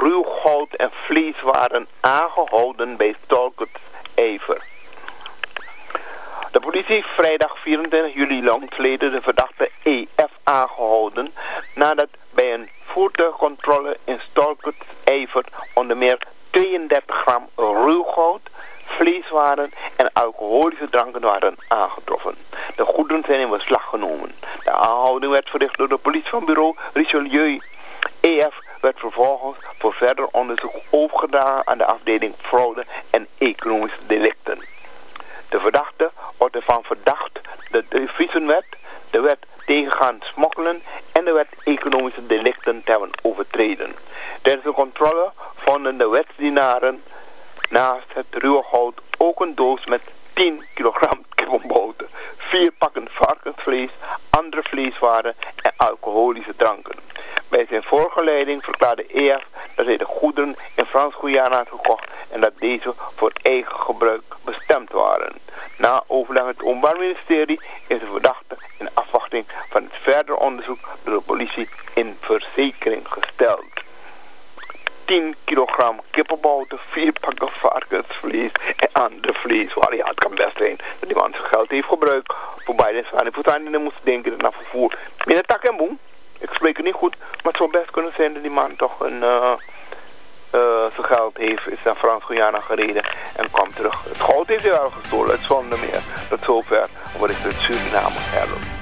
ruw goud en vlees waren aangehouden bij Stolkertijver. De politie heeft vrijdag 24 juli longtleden de verdachte EF aangehouden nadat bij een voertuigcontrole in Stolkertijver onder meer 32 gram ruw goud, vleeswaren en alcoholische dranken waren aangetroffen. De goederen zijn in beslag genomen. De aanhouding werd verricht door de politie van bureau Richelieu. EF werd vervolgens voor verder onderzoek overgedragen aan de afdeling fraude en economische delicten. De verdachte wordt ervan verdacht de deviezenwet, de wet tegengaan smokkelen en de wet economische delicten te hebben overtreden. Tijdens de controle vonden de wetsdienaren naast het ruwe goud ook een doos met 10 kilogram kippenboter, 4 pakken varkensvlees, andere vleeswaren en alcoholische dranken. Bij zijn voorgeleiding verklaarde EF dat hij de goederen in Frans-Guyana had gekocht en dat deze voor eigen gebruik bestemd waren. Na overleg met het Openbaar Ministerie is de verdachte in afwachting van het verder onderzoek door de politie in verzekering gesteld. 10 kilogram kippenboter, 4 pakken varkensvlees en andere vleeswaren. Ja, het kan best zijn dat die man zijn geld heeft gebruikt voor beide zwaar. Ik moest denken dat naar vervoer. Meneer Tak en Boem, ik spreek het niet goed, maar het zou best kunnen zijn dat die man toch zijn geld heeft, is naar Frans-Guyana gereden en kwam terug. Het goud heeft hij wel gestolen, het Zondermeer. Tot zover, wat is het Suriname, Erlen.